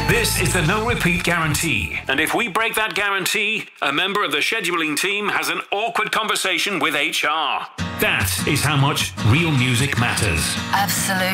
This is the no repeat guarantee. And if we break that guarantee, a member of the scheduling team has an awkward conversation with HR. That is how much real music matters. Absolute.